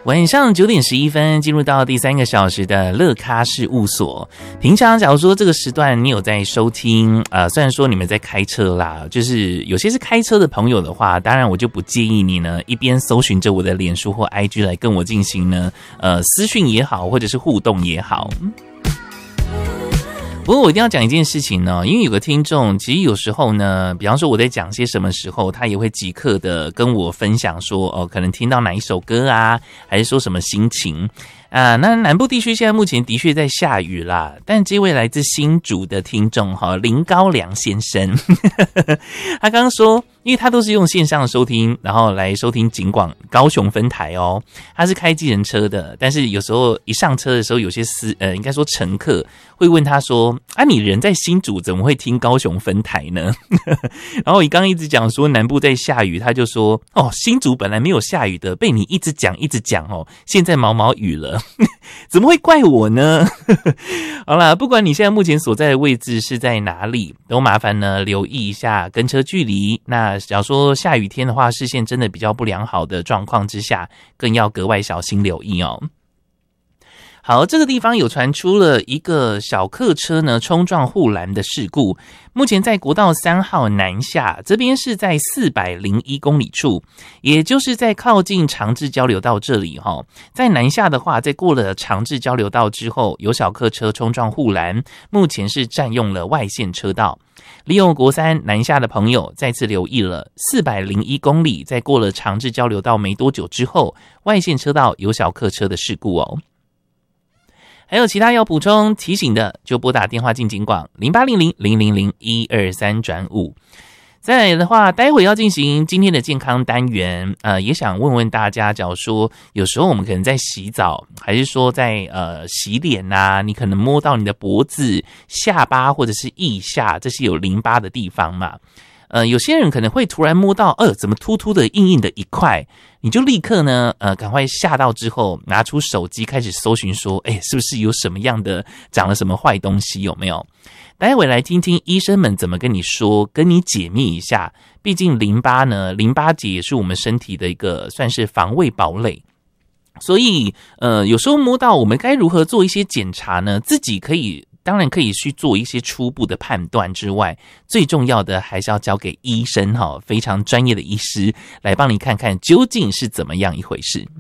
晚上9点11分，进入到第3个小时的乐咖事务所。平常假如说这个时段你有在收听，虽然说你们在开车啦，就是有些是开车的朋友的话，当然我就不建议你呢一边搜寻着我的脸书或 IG 来跟我进行呢私讯也好，或者是互动也好。不过我一定要讲一件事情呢，因为有个听众其实有时候呢，比方说我在讲些什么时候，他也会即刻的跟我分享说可能听到哪一首歌啊，还是说什么心情那南部地区现在目前的确在下雨啦，但这位来自新竹的听众林高良先生他刚刚说，因为他都是用线上收听，然后来收听警广高雄分台他是开计程车的，但是有时候一上车的时候，有些应该说乘客会问他说你人在新竹怎么会听高雄分台呢然后我刚刚一直讲说南部在下雨，他就说新竹本来没有下雨的，被你一直讲现在毛毛雨了怎么会怪我呢好啦，不管你现在目前所在的位置是在哪里，都麻烦呢留意一下跟车距离。那假如说下雨天的话，视线真的比较不良好的状况之下，更要格外小心留意好，这个地方有传出了一个小客车呢冲撞护栏的事故，目前在国道3号南下，这边是在401公里处，也就是在靠近长治交流道这里在南下的话，在过了长治交流道之后，有小客车冲撞护栏，目前是占用了外线车道。利用国3南下的朋友再次留意了401公里，在过了长治交流道没多久之后，外线车道有小客车的事故还有其他要补充提醒的，就拨打电话进警广0800-000-123-5。再来的话，待会要进行今天的健康单元，也想问问大家，假如说有时候我们可能在洗澡，还是说在洗脸你可能摸到你的脖子、下巴或者是腋下，这些有淋巴的地方嘛。有些人可能会突然摸到怎么突突的硬硬的一块，你就立刻呢赶快吓到之后拿出手机开始搜寻说是不是有什么样的长了什么坏东西，有没有？待会来听听医生们怎么跟你说，跟你解密一下。毕竟淋巴结也是我们身体的一个算是防卫堡垒，所以有时候摸到我们该如何做一些检查呢？自己当然可以去做一些初步的判断之外，最重要的还是要交给医生非常专业的医师来帮你看看究竟是怎么样一回事。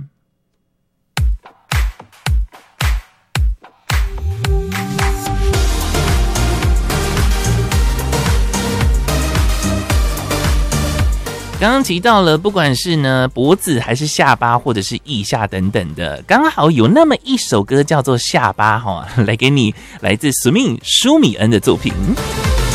刚刚提到了，不管是呢脖子还是下巴或者是腋下等等的，刚好有那么一首歌叫做《下巴》来给你来自苏米恩的作品。